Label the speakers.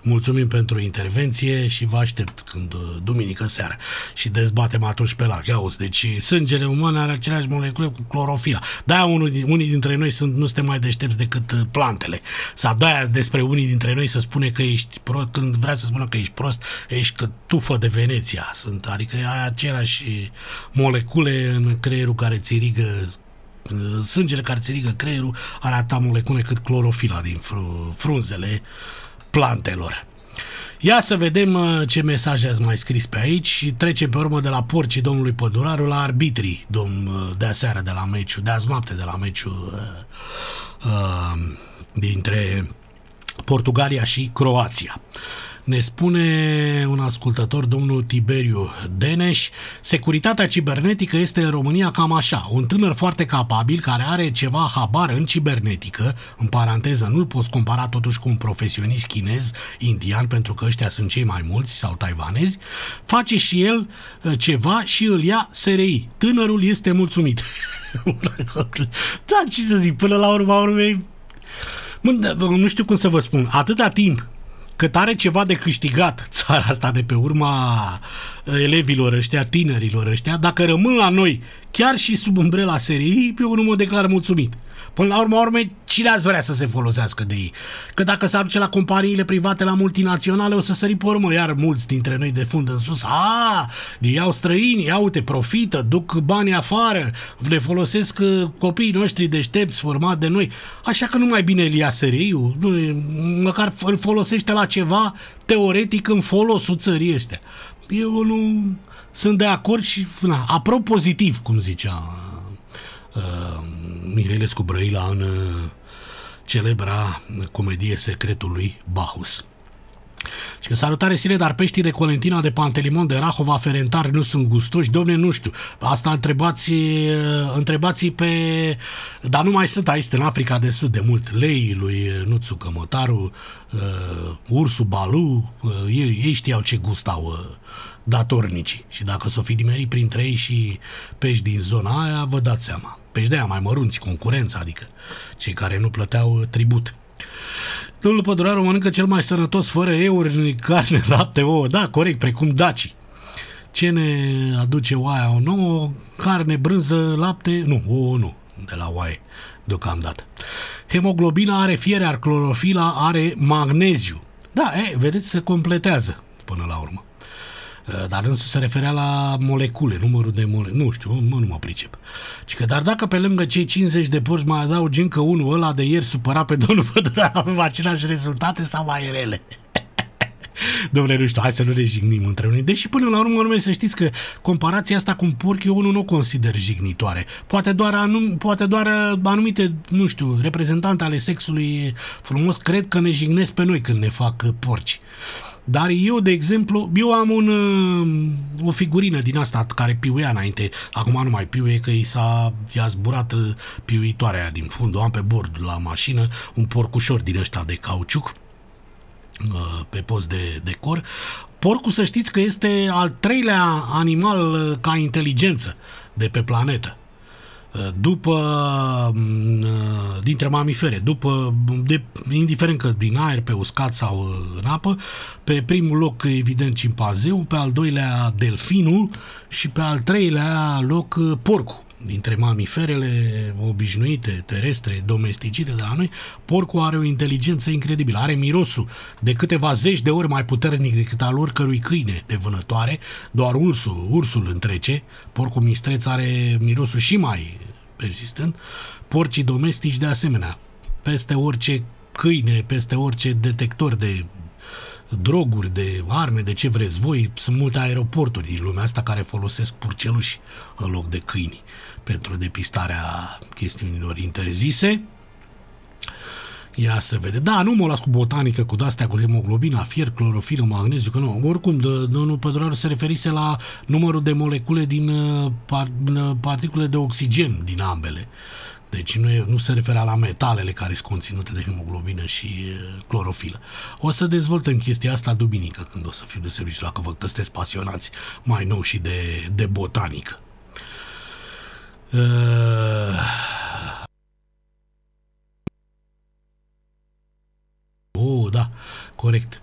Speaker 1: Mulțumim pentru intervenție și vă aștept când duminică seara și dezbatem atunci pe larg. Auzi, deci sângele uman are aceleași molecule cu clorofila. De-aia unii dintre noi nu suntem mai deștepți decât plantele. Sau de-aia despre unii dintre noi se spune că ești prost, când vrea să spună că ești prost, ești că tufă de Veneția. Adică ai aceleași molecule în creierul care ți irigă sângele care ți irigă creierul are atâta molecule cât clorofila din frunzele plantelor. Ia să vedem ce mesaje ați mai scris pe aici și trecem pe urmă de la porcii domnului Păduraru la arbitrii de aseară de la meciul, de azi noapte de la meciul dintre Portugalia și Croația. Ne spune un ascultător, domnul Tiberiu Deneș, securitatea cibernetică este în România cam așa. Un tânăr foarte capabil care are ceva habar în cibernetică, în paranteză, nu-l poți compara totuși cu un profesionist chinez, indian, pentru că ăștia sunt cei mai mulți, sau taiwanezi, face și el ceva și îl ia SRI. Tânărul este mulțumit. Da, ce să zic, până la urma urmei, nu știu cum să vă spun, atâta timp cât are ceva de câștigat țara asta de pe urma elevilor ăștia, tinerilor ăștia, dacă rămân la noi chiar și sub umbrela SRI, eu nu mă declar mulțumit. Până la urma urmei, cine ați vrea să se folosească de ei? Că dacă s-ar duce la companiile private, la multinaționale, o să sări pe urmă, iar mulți dintre noi de fund în sus. Ne iau străini, ia uite, profită, duc banii afară, le folosesc copiii noștri deștepți, format de noi. Așa că nu mai bine îl ia SRI-ul, măcar îl folosește la ceva teoretic în folosul țării ăstea. Eu nu sunt de acord și apropozitiv, cum zicea Mihailescu Brăila în celebra comedie Secretul lui Bacchus. Și că salutare Sire, dar peștii de Colentina, de Pantelimon, de Rahova, Ferentari nu sunt gustoși? Domne, nu știu. Asta întrebați pe... Dar nu mai sunt aici, în Africa de Sud, de mult. Leii lui Nuțu Cămătaru, ursul Balu, ei știau ce gust au datornicii. Și dacă s-o fi nimerit printre ei și pești din zona aia, vă dați seama. Pești de aia mai mărunți, concurența, adică cei care nu plăteau tribut. Domnul Păduraru mănâncă cel mai sănătos fără euri, carne, lapte, ouă. Da, corect, precum dacii. Ce ne aduce oaia o nouă? Carne, brânză, lapte, nu, ouă nu, de la oaie, deocamdată. Hemoglobina are fiere, are clorofila, are magneziu. Da, vedeți, se completează până la urmă. Dar însuși se referea la molecule, numărul de molecule. Nu știu, nu mă pricep. Dar dacă pe lângă cei 50 de porți mai adaugi încă unul, ăla de ieri supărat pe domnul Păduraru, avem aceleași rezultate sau mai rele? Dom'le, nu știu, hai să nu ne jignim între noi. Deși până la urmă, numai să știți că comparația asta cu un porc eu nu o consider jignitoare. Poate doar anumite, nu știu, reprezentante ale sexului frumos cred că ne jignesc pe noi când ne fac porci. Dar eu, de exemplu, eu am o figurină din asta care piuia înainte. Acum nu mai piuie, că i-a zburat piuitoarea aia din fund. O am pe bord la mașină, un porcușor din ăștia de cauciuc pe post de decor. Porcul, să știți că este al treilea animal ca inteligență de pe planetă. Dintre mamifere, indiferent că din aer, pe uscat sau în apă, pe primul loc, evident, cimpanzeu, pe al doilea delfinul și pe al treilea loc porcul. Dintre mamiferele obișnuite, terestre, domesticite de la noi, porcul are o inteligență incredibilă. Are mirosul de câteva zeci de ori mai puternic decât al oricărui câine de vânătoare. Doar ursul întrece. Porcul mistreț are mirosul și mai persistent. Porcii domestici de asemenea. Peste orice câine, peste orice detector de droguri, de arme, de ce vreți voi, sunt multe aeroporturi din lumea asta care folosesc purceluși în loc de câini pentru depistarea chestiunilor interzise. Ia să vede. Da, nu mă las cu botanică, cu de-astea, cu hemoglobina, fier, clorofilă, magneziu, că nu. Oricum, domnul Păduraru se referise la numărul de molecule din particule de oxigen din ambele. Deci nu se referea la metalele care sunt conținute de hemoglobină și clorofilă. O să dezvoltăm chestia asta duminică, când o să fiu de serviciu, dacă văd că sunteți pasionați mai nou și de botanică. Da, corect.